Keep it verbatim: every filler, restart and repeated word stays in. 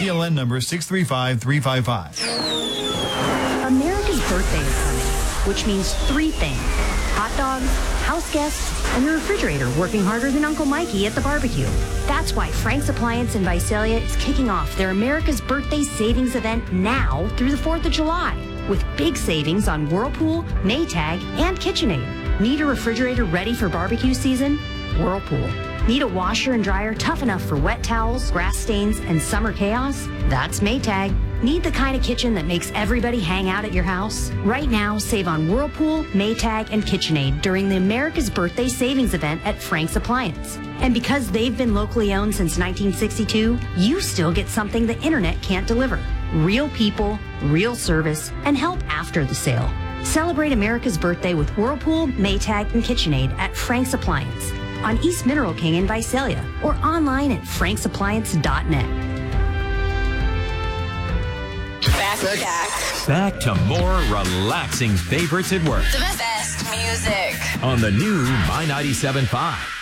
T L N number six three five three five five. America's birthday is coming, which means three things. Hot dogs, house guests, and the refrigerator working harder than Uncle Mikey at the barbecue. That's why Frank's Appliance in Visalia is kicking off their America's Birthday Savings event now through the fourth of July. With big savings on Whirlpool, Maytag, and KitchenAid. Need a refrigerator ready for barbecue season? Whirlpool. Need a washer and dryer tough enough for wet towels, grass stains, and summer chaos? That's Maytag. Need the kind of kitchen that makes everybody hang out at your house? Right now, save on Whirlpool, Maytag, and KitchenAid during the America's Birthday Savings event at Frank's Appliance. And because they've been locally owned since nineteen sixty-two, you still get something the internet can't deliver. Real people, real service, and help after the sale. Celebrate America's birthday with Whirlpool, Maytag, and KitchenAid at Frank's Appliance on East Mineral King in Visalia or online at franks appliance dot net. Back, back. Back to more relaxing favorites at work. The best music. On the new My ninety-seven point five.